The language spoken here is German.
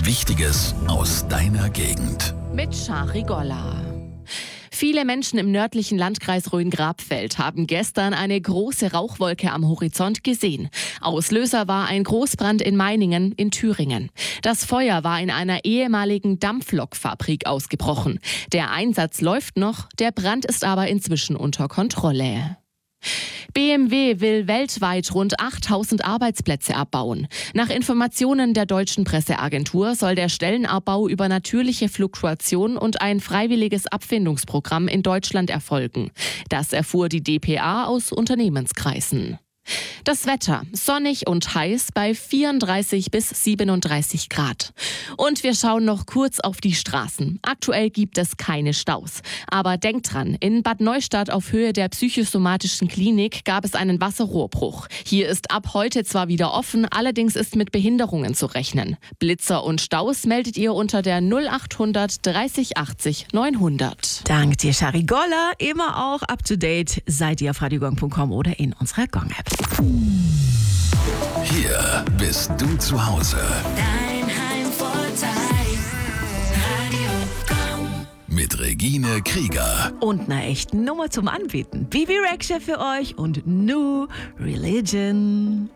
Wichtiges aus deiner Gegend. Mit Scharigolla. Viele Menschen im nördlichen Landkreis Rhön-Grabfeld haben gestern eine große Rauchwolke am Horizont gesehen. Auslöser war ein Großbrand in Meiningen in Thüringen. Das Feuer war in einer ehemaligen Dampflokfabrik ausgebrochen. Der Einsatz läuft noch, der Brand ist aber inzwischen unter Kontrolle. BMW will weltweit rund 8000 Arbeitsplätze abbauen. Nach Informationen der deutschen Presseagentur soll der Stellenabbau über natürliche Fluktuation und ein freiwilliges Abfindungsprogramm in Deutschland erfolgen. Das erfuhr die dpa aus Unternehmenskreisen. Das Wetter, sonnig und heiß bei 34 bis 37 Grad. Und wir schauen noch kurz auf die Straßen. Aktuell gibt es keine Staus. Aber denkt dran, in Bad Neustadt auf Höhe der psychosomatischen Klinik gab es einen Wasserrohrbruch. Hier ist ab heute zwar wieder offen, allerdings ist mit Behinderungen zu rechnen. Blitzer und Staus meldet ihr unter der 0800 30 80 900. Dank dir, Scharigolla. Immer auch up to date seid ihr auf radiogong.com oder in unserer Gong-App. Hier bist du zu Hause. Dein Heimvorteil. Radio Gong. Mit Regine Krieger. Und einer echten Nummer zum Anbieten. Bibi Rexha für euch und New Religion.